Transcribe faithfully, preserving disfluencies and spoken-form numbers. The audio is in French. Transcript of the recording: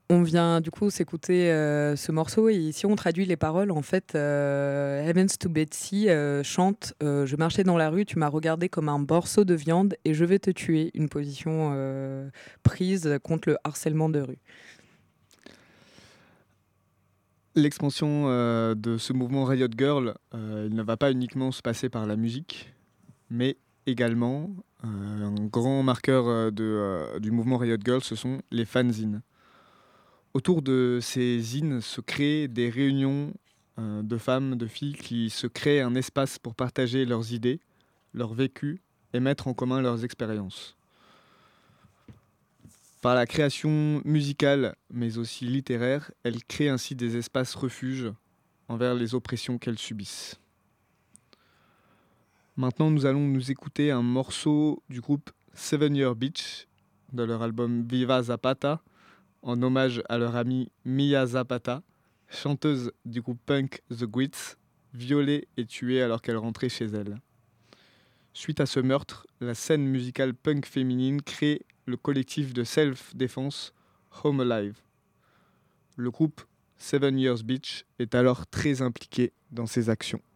On vient du coup s'écouter euh, ce morceau et si on traduit les paroles, en fait, euh, Heavens to Betsy euh, chante euh, Je marchais dans la rue, tu m'as regardé comme un morceau de viande et je vais te tuer. Une position euh, prise contre le harcèlement de rue. L'expansion euh, de ce mouvement Riot Girl, euh, il ne va pas uniquement se passer par la musique, mais également euh, un grand marqueur euh, de, euh, du mouvement Riot Girl, ce sont les fanzines. Autour de ces zines se créent des réunions euh, de femmes, de filles qui se créent un espace pour partager leurs idées, leurs vécus et mettre en commun leurs expériences. Par la création musicale, mais aussi littéraire, elles créent ainsi des espaces refuges envers les oppressions qu'elles subissent. Maintenant, nous allons nous écouter un morceau du groupe Seven Year Beach de leur album Viva Zapata, en hommage à leur amie Mia Zapata, chanteuse du groupe punk The Gwits, violée et tuée alors qu'elle rentrait chez elle. Suite à ce meurtre, la scène musicale punk féminine crée le collectif de self-défense Home Alive. Le groupe Seven Years Beach est alors très impliqué dans ces actions.